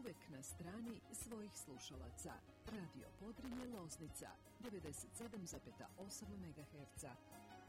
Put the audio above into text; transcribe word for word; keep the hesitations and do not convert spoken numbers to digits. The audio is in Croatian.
uvek na strani svojih slušalaca. Radio Podrinje Loznica, devedeset sedam zarez osam megaherca.